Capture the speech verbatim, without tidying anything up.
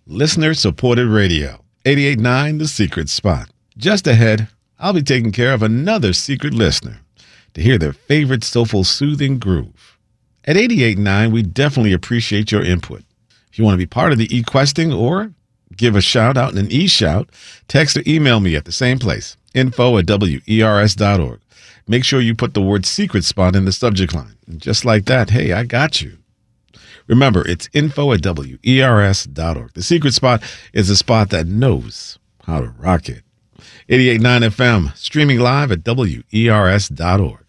listener-supported radio. eighty-eight point nine The Secret Spot. Just ahead, I'll be taking care of another secret listener to hear their favorite soulful, soothing groove. At eighty-eight point nine, we definitely appreciate your input. If you want to be part of the e-questing or give a shout-out and an e-shout, text or email me at the same place, info at W E R S dot org. Make sure you put the word Secret Spot in the subject line. And just like that, hey, I got you. Remember, it's info at W E R S dot org. The Secret Spot is a spot that knows how to rock it. eighty-eight point nine F M, streaming live at W E R S dot org.